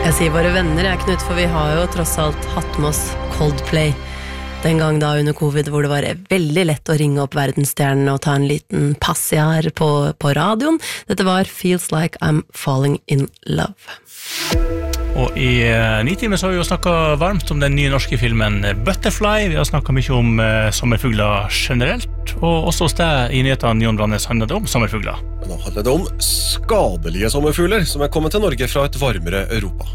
Jeg sier bare venner, Knut, for vi har jo tross alt hatt med oss Coldplay den gang da under covid, hvor det var veldig lett å ringe opp verdensstjernen og ta en liten passiar på radioen. Dette var Feels Like I'm Falling in Love. Og i 9 timer så har vi jo snakket varmt om den nye norske filmen Butterfly. Vi har snakket mye om sommerfugler generelt, og også hos deg i nyhetene, Jon Brannes, handler det om sommerfugler. Men nå handler det om skadelige sommerfugler som kommet til Norge fra et varmere Europa.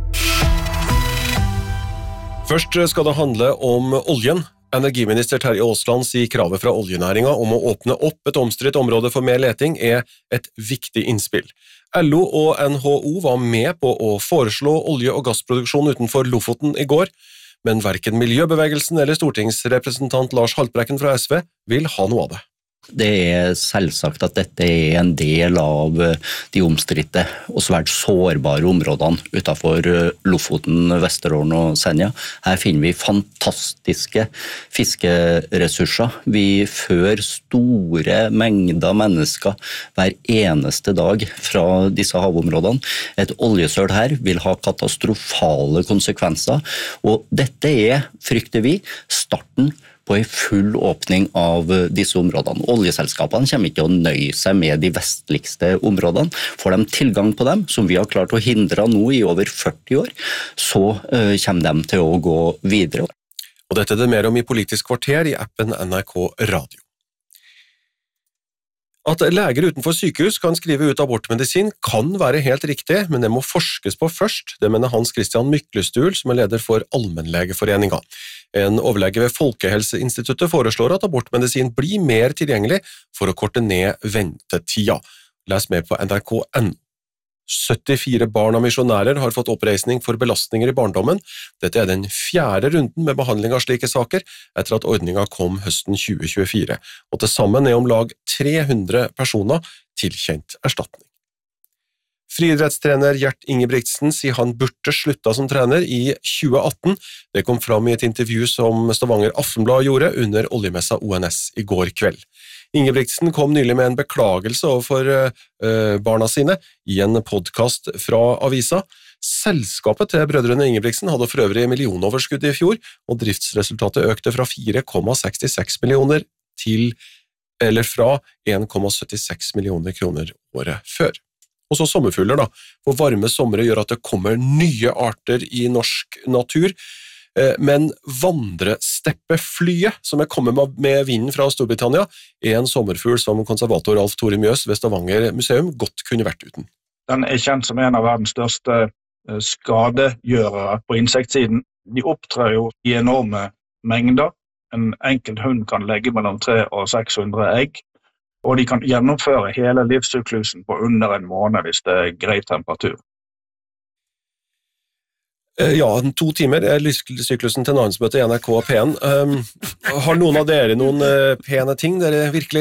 Først skal det handle om oljen. Energiminister Terje Aasland sier kravet fra oljenæringen om å åpne opp et omstridt område for mer leting et viktig innspill. LO og NHO var med på å foreslå olje- og gassproduksjon utenfor Lofoten i går, men hverken miljøbevegelsen eller stortingsrepresentant Lars Haltbrekken fra SV vil ha noe av det. Det selvsagt at dette en del av de omstridte og svært sårbare områdene utenfor Lofoten, Vesterålen og Senja. Her finner vi fantastiske fiskeressurser. Vi fører store mengder mennesker hver eneste dag fra disse havområdene. Et oljesøl her vil ha katastrofale konsekvenser, og dette frykter vi, starten på en full åpning av disse områdene. Oljeselskapene kommer ikke til å nøye seg med de vestligste områdene. Får de tilgang på dem, som vi har klart å hindre nå i over 40 år, så kommer de til å gå videre. Og dette det mer om i Politisk kvarter i appen NRK Radio. At leger utenfor sykehus kan skrive ut abortmedisin kan være helt riktig, men det må forskes på først. Det mener Hans Christian Myklestul, som leder for Allmennlegeforeningen. En overlege ved Folkehelseinstituttet foreslår at abortmedisin blir mer tilgjengelig for å korte ned ventetida. Les mer på NRK.no. 74 barn av misjonærer har fått oppreisning for belastninger i barndommen. Dette den 4. runden med behandling av slike saker etter at ordningen kom høsten 2024, og til sammen om lag 300 personer tilkjent erstatning. Friidrettstrener Gjert Ingebrigtsen sier han burde slutta som trener i 2018. Det kom fram i et intervju som Stavanger Aftenblad gjorde under oljemessa ONS i går kveld. Ingebrigtsen kom nylig med en beklagelse overfor barna sine i en podcast fra avisa. Selskapet til brødrene Ingebrigtsen hadde for øvrig millionoverskudd i fjor, og driftsresultatet økte fra 4,66 millioner fra 1,76 millioner kroner året før. Og så sommerfugler da, for varme somre gjør at det kommer nye arter i norsk natur, men vandresteppeflyet som kommet med vinden fra Storbritannia en sommerfugl som konservator Alf Tore Mjøs ved Stavanger museum godt kunne vært uten. Den kjent som en av verdens største skadegjørere på insektsiden. De opptrer jo i enorme mengder. En enkelt hund kan legge mellom 300 og 600 egg, og de kan gjennomføre hele livssyklusen på under en måned hvis det grei temperatur. Ja, 2 timer livssyklusen til Nahnsmøte i NRK P1. Har noen av dere noen pene ting dere virkelig